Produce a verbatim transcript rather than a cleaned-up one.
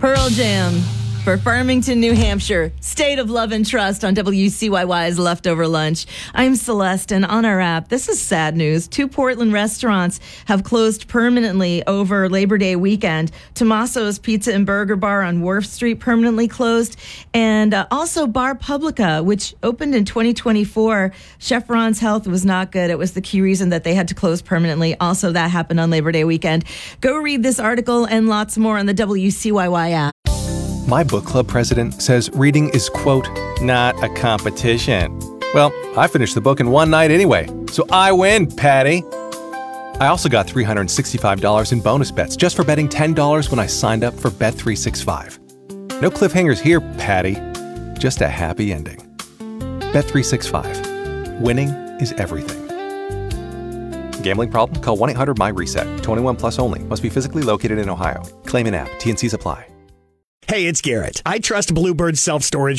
Pearl Jam for Farmington, New Hampshire. State of Love and Trust on W C Y Y's Leftover Lunch. I'm Celeste, and on our app, this is sad news. Two Portland restaurants have closed permanently over Labor Day weekend. Tommaso's Pizza and Burger Bar on Wharf Street permanently closed, and uh, also Bar Publica, which opened in twenty twenty-four. Chef Ron's health was not good. It was the key reason that they had to close permanently. Also, that happened on Labor Day weekend. Go read this article and lots more on the W C Y Y app. My book club president says reading is, quote, not a competition. Well, I finished the book in one night anyway, so I win, Patty. I also got three hundred sixty-five dollars in bonus bets just for betting ten dollars when I signed up for Bet three sixty-five. No cliffhangers here, Patty. Just a happy ending. Bet three sixty-five. Winning is everything. Gambling problem? Call one eight hundred my reset. twenty-one plus only. Must be physically located in Ohio. Claim in app. T and C's apply. Hey, it's Garrett. I trust Bluebird Self-Storage